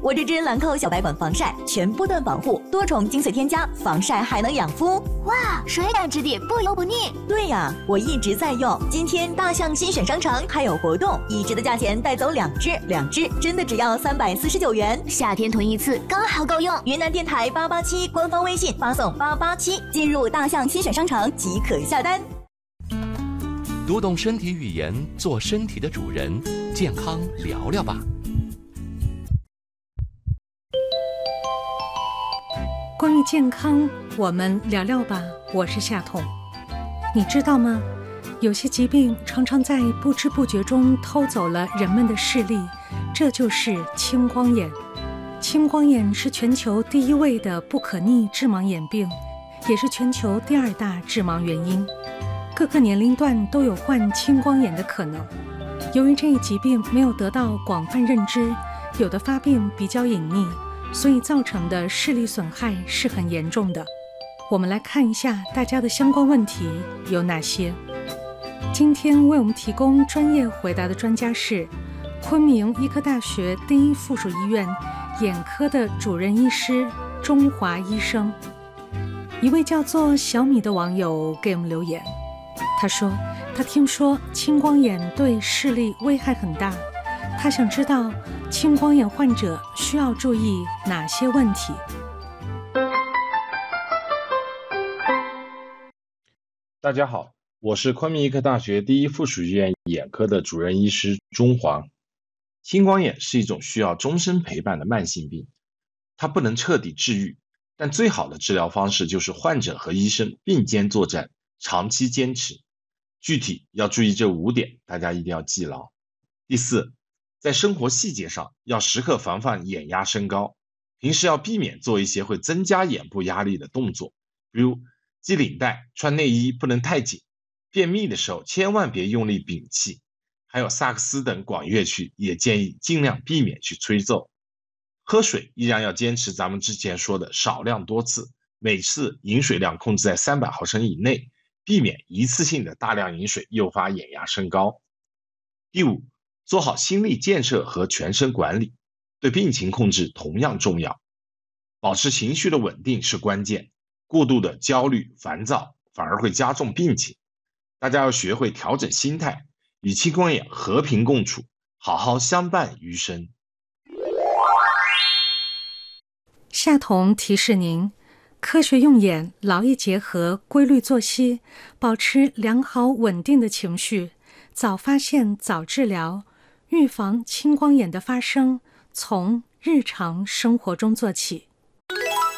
我这支兰蔻小白管防晒全波段保护，多重精粹添加，防晒还能养肤。 哇，水感质地，不油不腻。 对呀，我一直在用。今天大象新选商城还有活动，1支的价钱带走2支真的只要349元。 夏天囤一次刚好够用。 云南电台887官方微信发送887，进入大象新选商城即可下单。 读懂身体语言，做身体的主人，健康聊聊吧。 关于健康，我们聊聊吧。我是夏彤。你知道吗？有些疾病常常在不知不觉中偷走了人们的视力，这就是青光眼。青光眼是全球第1位的不可逆致盲眼病，也是全球第2大致盲原因。各个年龄段都有患青光眼的可能。由于这一疾病没有得到广泛认知，有的发病比较隐匿，所以造成的视力损害是很严重的。我们来看一下大家的相关问题有哪些。今天为我们提供专业回答的专家是昆明医科大学第1附属医院眼科的主任医师钟华医生。一位叫做小米的网友给我们留言，他说他听说青光眼对视力危害很大，他想知道青光眼患者需要注意哪些问题。 大家好，我是昆明医科大学第1附属医院眼科的主任医师钟华。青光眼是一种需要终身陪伴的慢性病，它不能彻底治愈，但最好的治疗方式就是患者和医生并肩作战，长期坚持。具体要注意这5点，大家一定要记牢。第4，在生活细节上要时刻防范眼压升高，平时要避免做一些会增加眼部压力的动作，比如系领带、穿内衣不能太紧，便秘的时候千万别用力屏气，还有萨克斯等管乐曲也建议尽量避免去吹奏。喝水依然要坚持咱们之前说的少量多次，每次饮水量控制在300毫升以内，避免一次性的大量饮水诱发眼压升高。第5，做好心理建设和全身管理，对病情控制同样重要。保持情绪的稳定是关键，过度的焦虑、烦躁反而会加重病情。大家要学会调整心态，与青光眼和平共处，好好相伴余生。 夏彤提示您，科学用眼，劳逸结合，规律作息，保持良好稳定的情绪，早发现早治疗，预防青光眼的发生，从日常生活中做起。